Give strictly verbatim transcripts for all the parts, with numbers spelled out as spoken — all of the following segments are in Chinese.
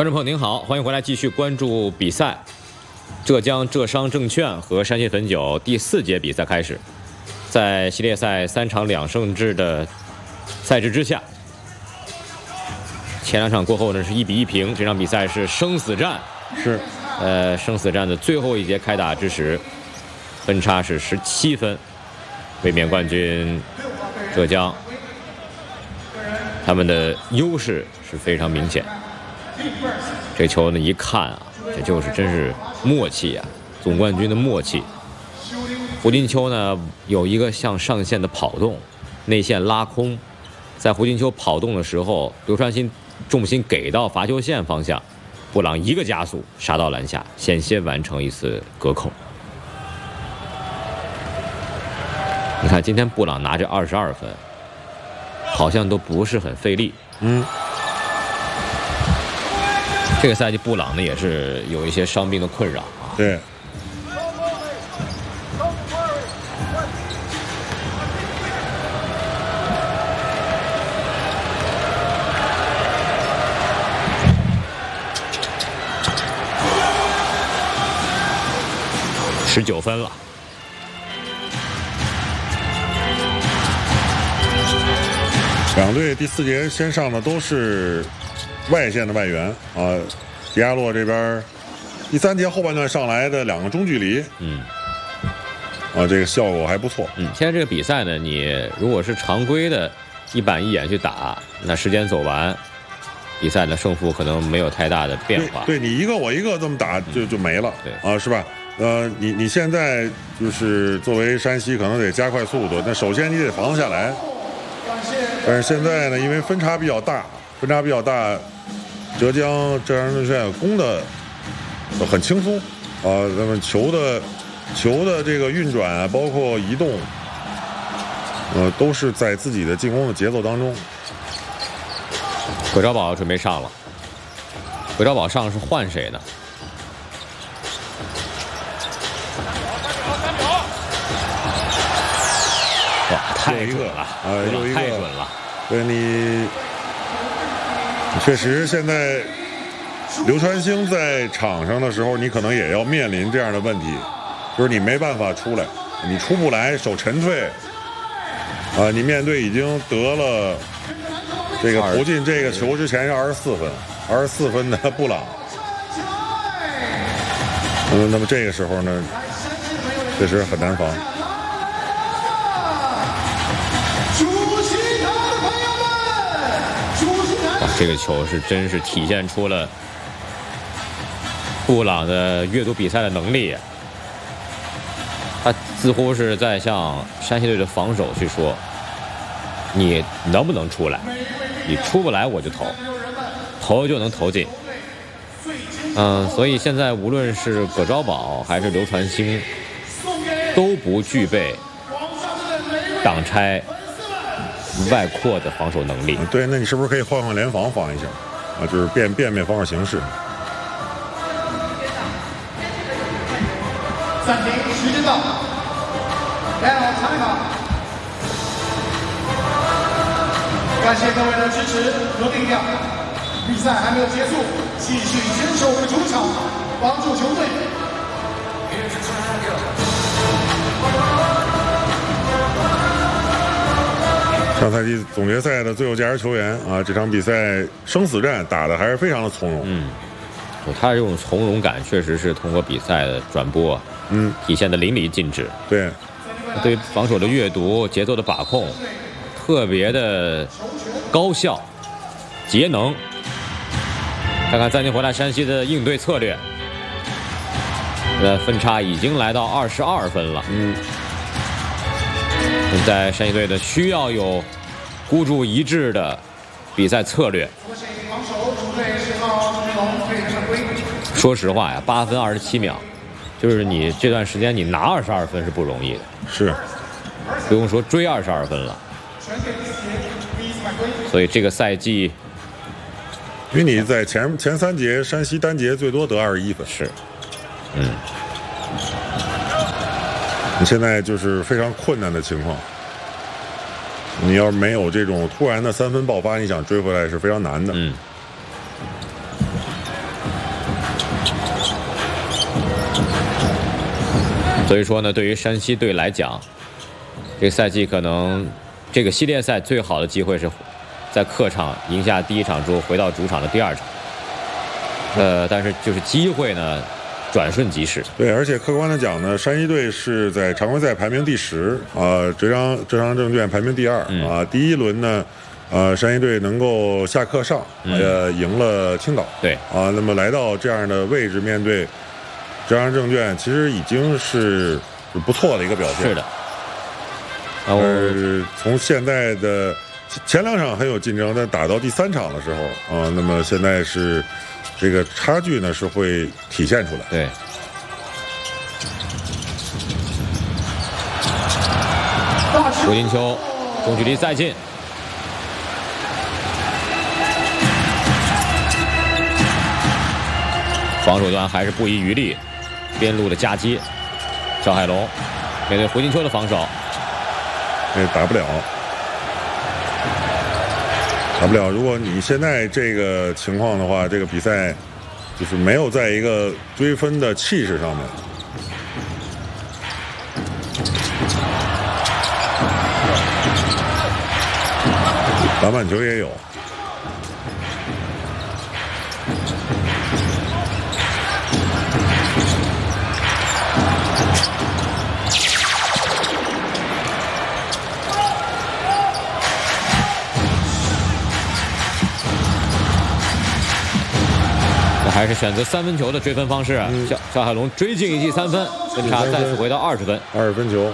观众朋友您好，欢迎回来继续关注比赛。浙江浙商证券和山西汾酒第四节比赛开始，在系列赛三场两胜制的赛制之下，前两场过后呢是一比一平，这场比赛是生死战， 是， 呃，生死战的最后一节开打之时，分差是十七分，卫冕冠军浙江，他们的优势是非常明显。这球呢，一看啊，这就是真是默契啊，总冠军的默契。胡金秋呢有一个向上线的跑动，内线拉空，在胡金秋跑动的时候，刘传新重心给到罚球线方向，布朗一个加速杀到篮下，险些完成一次隔扣。你看今天布朗拿着二十二分，好像都不是很费力。 嗯。 这个赛季布朗呢也是有一些伤病的困扰啊。 对。 十九分了。 两队第四节先上的都是外线的外援啊，迪亚洛这边第三节后半段上来的两个中距离， 嗯， 啊，这个效果还不错。 嗯，现在这个比赛呢，你如果是常规的一板一眼去打，那时间走完，比赛的胜负可能没有太大的变化。 对，对你一个我一个这么打就就没了， 对啊，是吧？呃，你你现在就是作为山西可能得加快速度，那首先你得防下来。但是现在呢，因为分差比较大，分差比较大，浙江浙江证券攻的很轻松啊。那么球的球的这个运转啊，包括移动，呃，都是在自己的进攻的节奏当中。 葛兆宝准备上了，葛兆宝上是换谁呢？哇，太准了！ 啊，又一个太准了。 对你，确实现在刘传兴在场上的时候，你可能也要面临这样的问题，就是你没办法出来，你出不来，手沉退。啊，你面对已经得了这个投进这个球之前是二十四分，二十四分的布朗。嗯，那么这个时候呢，确实很难防。 这个球是真是体现出了布朗的阅读比赛的能力，他似乎是在向山西队的防守去说：“你能不能出来？你出不来我就投，投就能投进。”嗯，所以现在无论是葛兆宝还是刘传兴，都不具备挡拆外扩的防守能力。 对，那你是不是可以换换联防防一下啊？就是变变变防守形式。 暂停，时间到，来好参考。感谢各位的支持和力量。比赛还没有结束，继续坚守主场，帮助球队。 上赛季总决赛的最有价值球员啊，这场比赛生死战打得还是非常的从容。 嗯，他这种从容感确实是通过比赛的转播， 嗯， 体现的淋漓尽致。 对， 对于防守的阅读、节奏的把控，特别的高效、节能。看看暂停回来山西的应对策略，呃，分差已经来到二十二分了。 嗯。 现在山西队的需要有孤注一掷的比赛策略。说实话呀，八分二十七秒，就是你这段时间你拿二十二分是不容易的， 是， 不用说追二十二分了。所以这个赛季， 因为你在前前三节山西单节最多得二十一分， 是，嗯。 你现在就是非常困难的情况，你要是没有这种突然的三分爆发，你想追回来是非常难的。 嗯。 所以说呢，对于山西队来讲，这个赛季可能这个系列赛最好的机会是在客场赢下第一场之后回到主场的第二场。呃，但是就是机会呢，转瞬即逝。 对，而且客观的讲呢，山西队是在常规赛排名第十啊，浙江浙江证券排名第二、嗯、啊。第一轮呢，呃，山西队能够下课上，呃，嗯、赢了青岛。 对啊，那么来到这样的位置，面对浙江证券，其实已经是不错的一个表现。 是的。 呃，从现在的前两场很有竞争，但打到第三场的时候啊，那么现在是。这个差距呢是会体现出来。 对，胡金秋中距离再进，防守端还是不遗余力，边路的夹击，赵海龙面对胡金秋的防守， 也打不了。打不了。如果你现在这个情况的话，这个比赛就是没有在一个追分的气势上面。篮板球也有。 还是选择三分球的追分方式，嗯、肖肖海龙追进一记三分，分差再次回到二十分。 二十分球。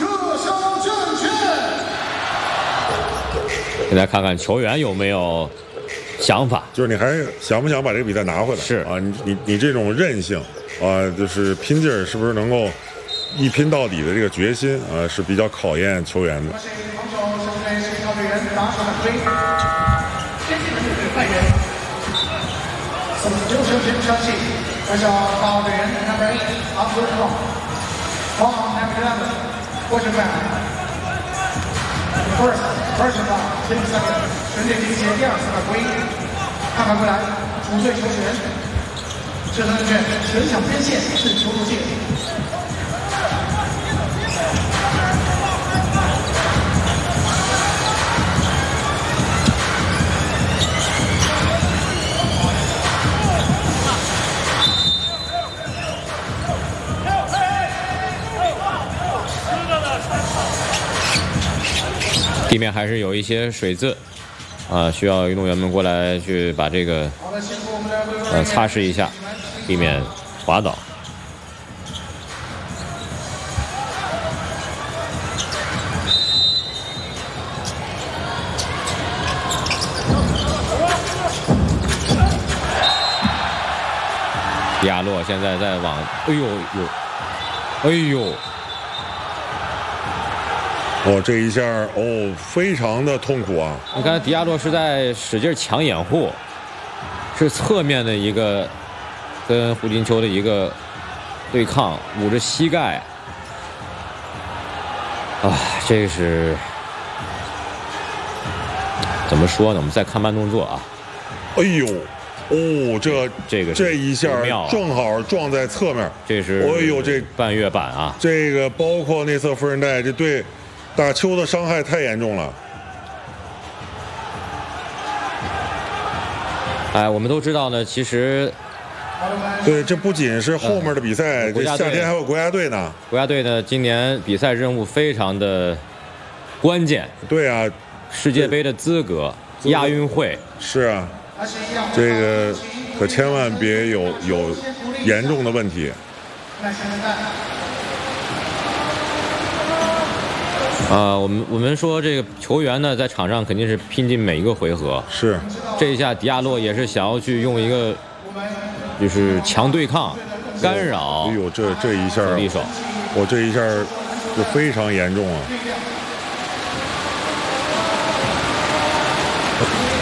现在看看球员有没有想法， 就是你还想不想把这个比赛拿回来？ 是啊，你你你这种韧性啊，就是拼劲儿，是不是能够一拼到底的这个决心啊，是比较考验球员的。 留球前消息，我叫八号队员 number eight Abdul Kalam from number eleven quarterback first first down ten second 全队领先第二次犯规，看看归来主队球权，浙江证券全场边线是球路线。 地面还是有一些水渍，啊，需要运动员们过来去把这个呃擦拭一下，避免滑倒。迪亚洛现在在往，哎呦呦，哎呦。 哦，这一下哦，非常的痛苦啊！ 你看迪亚洛是在使劲抢掩护，是侧面的一个跟胡金秋的一个对抗，捂着膝盖。啊，这是怎么说呢？我们再看慢动作啊。 哎呦，哦，这这个这一下正好撞在侧面， 这是哎呦，这半月板啊， 这个包括内侧副韧带，这对大邱的伤害太严重了。 哎，我们都知道呢，其实对，这不仅是后面的比赛，这夏天还有国家队呢。 国家队呢，今年比赛任务非常的关键。 对啊， 世界杯的资格、亚运会。 是啊，这个可千万别有有严重的问题。 啊，我们我们说这个球员呢，在场上肯定是拼尽每一个回合。 是， 这一下迪亚洛也是想要去用一个，就是强对抗、干扰。 哎呦，这这一下， 对手， 我这一下就非常严重啊！